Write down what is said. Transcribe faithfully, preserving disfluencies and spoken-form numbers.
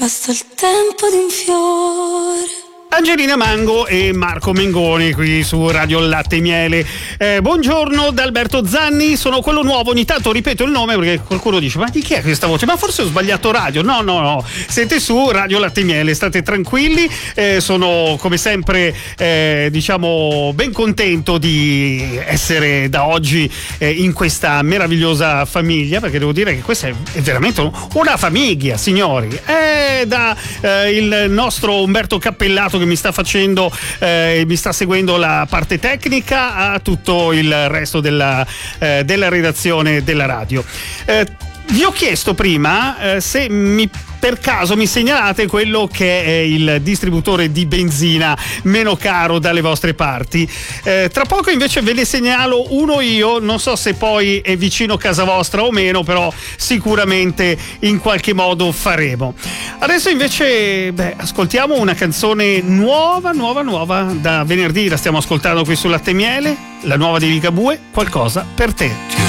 basta il tempo di un fiore. Angelina Mango e Marco Mengoni qui su Radio Latte e Miele. Eh, buongiorno da Alberto Zanni, sono quello nuovo, ogni tanto ripeto il nome perché qualcuno dice: ma di chi è questa voce? Ma forse ho sbagliato radio. No, no, no, siete su Radio Latte e Miele, state tranquilli. Eh, sono come sempre eh, diciamo ben contento di essere da oggi eh, in questa meravigliosa famiglia, perché devo dire che questa è, è veramente una famiglia, signori. È da eh, il nostro Umberto Cappellato che mi sta facendo eh, mi sta seguendo la parte tecnica, a tutto il resto della, eh, della redazione della radio. Eh, vi ho chiesto prima eh, se mi per caso mi segnalate quello che è il distributore di benzina meno caro dalle vostre parti. Eh, tra poco invece ve ne segnalo uno io, non so se poi è vicino casa vostra o meno, però sicuramente in qualche modo faremo. Adesso invece beh, ascoltiamo una canzone nuova, nuova, nuova, da venerdì la stiamo ascoltando qui su Latte e Miele, la nuova di Ligabue, Qualcosa per te.